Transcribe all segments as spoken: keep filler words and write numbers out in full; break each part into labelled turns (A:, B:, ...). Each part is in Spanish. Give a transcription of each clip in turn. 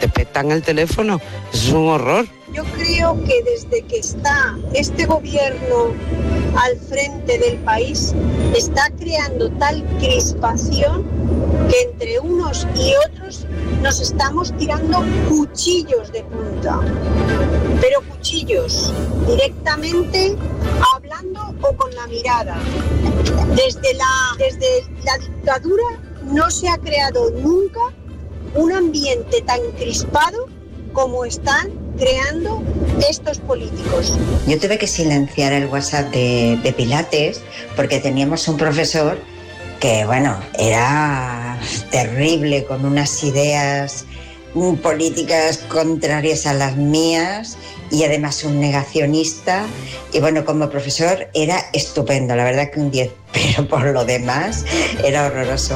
A: te petan el teléfono. Es un horror.
B: Yo creo que desde que está este gobierno al frente del país, está creando tal crispación que entre unos y otros nos estamos tirando cuchillos de punta. Pero cuchillos, directamente hablando o con la mirada. Desde la, desde la dictadura no se ha creado nunca un ambiente tan crispado como están creando estos políticos.
C: Yo tuve que silenciar el WhatsApp de, de Pilates porque teníamos un profesor que, bueno, era terrible, con unas ideas políticas contrarias a las mías y además un negacionista. Y bueno, como profesor era estupendo, la verdad que un diez, pero por lo demás era horroroso.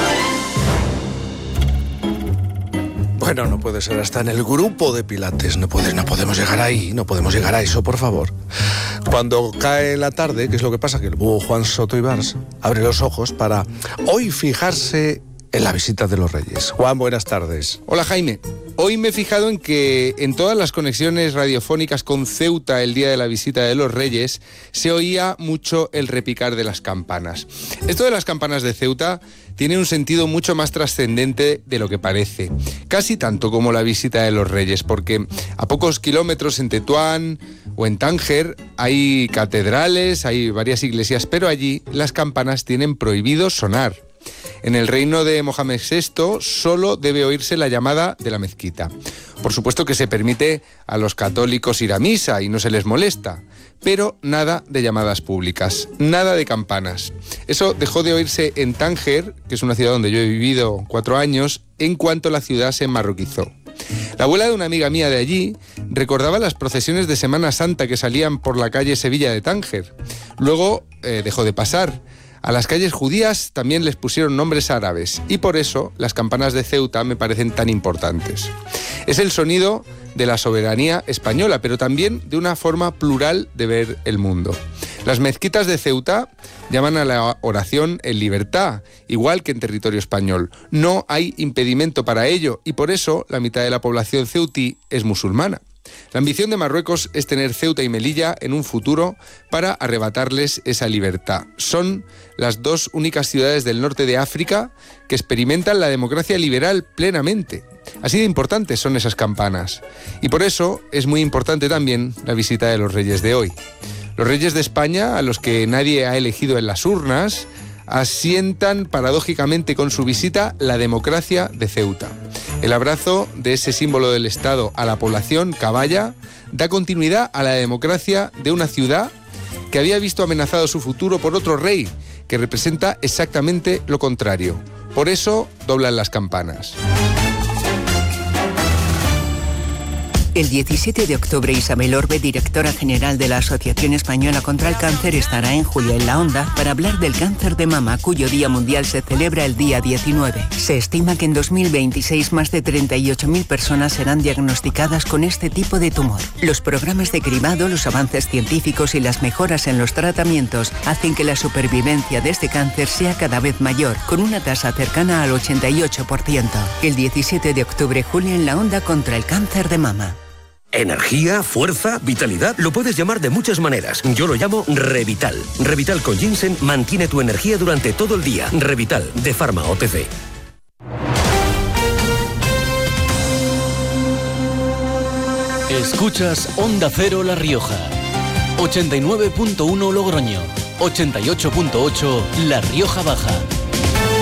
D: Bueno, no puede ser, hasta en el grupo de Pilates no puedes, no podemos llegar ahí, no podemos llegar a eso, por favor. Cuando cae la tarde, ¿qué es lo que pasa? Que el búho Juan Soto Ibars abre los ojos para hoy fijarse en la visita de los Reyes. Juan, buenas tardes.
E: Hola, Jaime. Hoy me he fijado en que en todas las conexiones radiofónicas con Ceuta el día de la visita de los Reyes se oía mucho el repicar de las campanas. Esto de las campanas de Ceuta tiene un sentido mucho más trascendente de lo que parece. Casi tanto como la visita de los Reyes, porque a pocos kilómetros en Tetuán o en Tánger hay catedrales, hay varias iglesias, pero allí las campanas tienen prohibido sonar. En el reino de Mohamed sexto solo debe oírse la llamada de la mezquita. Por supuesto que se permite a los católicos ir a misa y no se les molesta, pero nada de llamadas públicas, nada de campanas. Eso dejó de oírse en Tánger, que es una ciudad donde yo he vivido cuatro años, en cuanto la ciudad se enmarroquizó. La abuela de una amiga mía de allí recordaba las procesiones de Semana Santa que salían por la calle Sevilla de Tánger. Luego eh, dejó de pasar. A las calles judías también les pusieron nombres árabes y por eso las campanas de Ceuta me parecen tan importantes. Es el sonido de la soberanía española, pero también de una forma plural de ver el mundo. Las mezquitas de Ceuta llaman a la oración en libertad, igual que en territorio español. No hay impedimento para ello y por eso la mitad de la población ceutí es musulmana. La ambición de Marruecos es tener Ceuta y Melilla en un futuro para arrebatarles esa libertad. Son las dos únicas ciudades del norte de África que experimentan la democracia liberal plenamente. Así de importantes son esas campanas. Y por eso es muy importante también la visita de los Reyes de hoy. Los Reyes de España, a los que nadie ha elegido en las urnas, asientan paradójicamente con su visita la democracia de Ceuta. El abrazo de ese símbolo del Estado a la población caballa da continuidad a la democracia de una ciudad que había visto amenazado su futuro por otro rey, que representa exactamente lo contrario. Por eso doblan las campanas.
F: El diecisiete de octubre, Isabel Orbe, directora general de la Asociación Española contra el Cáncer, estará en Julia en la Onda para hablar del cáncer de mama, cuyo Día Mundial se celebra el día diecinueve. Se estima que en dos mil veintiséis más de treinta y ocho mil personas serán diagnosticadas con este tipo de tumor. Los programas de cribado, los avances científicos y las mejoras en los tratamientos hacen que la supervivencia de este cáncer sea cada vez mayor, con una tasa cercana al ochenta y ocho por ciento. El diecisiete de octubre, Julia en la Onda contra el cáncer de mama.
G: Energía, fuerza, vitalidad, lo puedes llamar de muchas maneras. Yo lo llamo Revital. Revital con ginseng mantiene tu energía durante todo el día. Revital, de Pharma O T C.
H: Escuchas Onda Cero La Rioja. ochenta y nueve punto uno Logroño. ochenta y ocho punto ocho La Rioja Baja.